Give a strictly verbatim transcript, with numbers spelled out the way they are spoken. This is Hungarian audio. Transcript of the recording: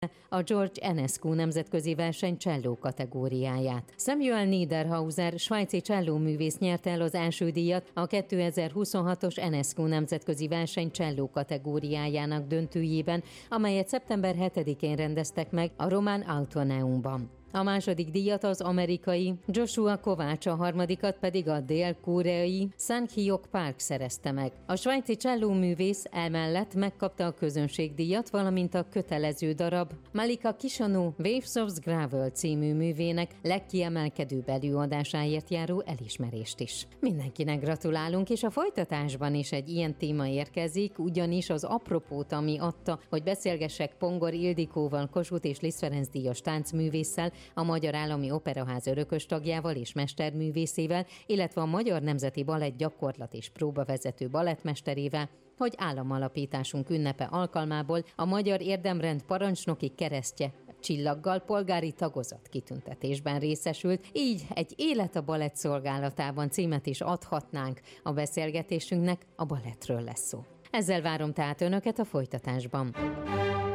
a George Enescu nemzetközi verseny cselló kategóriáját. Samuel Niederhauser, svájci csellóművész nyerte el az első díjat a kétezer-huszonhatos Enescu nemzetközi verseny cselló kategóriájának döntőjében, amelyet szeptember hetedikén rendeztek meg a román Autoneumban. A második díjat az amerikai Joshua Kovács, a harmadikat pedig a dél-koreai Sang-hyuk Park szerezte meg. A svájci csellóművész emellett megkapta a közönségdíjat, valamint a kötelező darab Malika Kishano Waves of Gravel című művének legkiemelkedőbb előadásáért járó elismerést is. Mindenkinek gratulálunk, és a folytatásban is egy ilyen téma érkezik, ugyanis az apropót, ami adta, hogy beszélgessek Pongor Ildikóval, Kossuth és Liszt Ferenc díjas táncművésszel, a Magyar Állami Operaház örökös tagjával és mesterművészével, illetve a Magyar Nemzeti Balett gyakorlat és próbavezető balettmesterével, hogy államalapításunk ünnepe alkalmából a Magyar Érdemrend parancsnoki keresztje csillaggal polgári tagozat kitüntetésben részesült, így egy Élet a balett szolgálatában címet is adhatnánk. A beszélgetésünknek a balettről lesz szó. Ezzel várom tehát önöket a folytatásban.